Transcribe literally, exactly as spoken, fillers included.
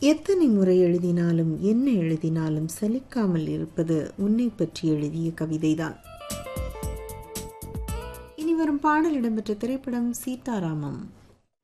எத்தனை முறை எழுதினாலும் என்ன எழுதினாலும் சலிக்காமல் இருப்பது உன்னை பற்றி எழுதிய கவிதைதான். இனி வரும் பாடல் இடம்பெற்ற திரைப்படம் சீதாராமம்.